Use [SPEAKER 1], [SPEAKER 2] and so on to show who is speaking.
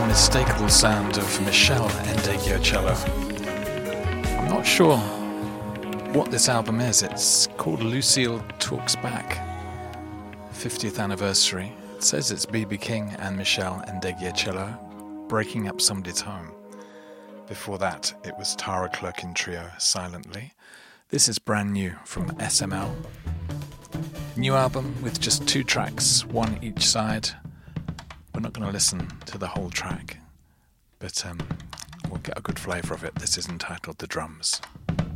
[SPEAKER 1] unmistakable sound of Michelle Ndegeocello. I'm not sure what this album is. It's called Lucille Talks Back, 50th anniversary. It says it's B.B. King and Michelle Ndegeocello breaking up somebody's home. Before that, it was Tara Clerkin Trio, Silently. This is brand new from SML. New album with just 2 tracks, one each side. We're not going to listen to the whole track, but we'll get a good flavour of it. This is entitled The Drums.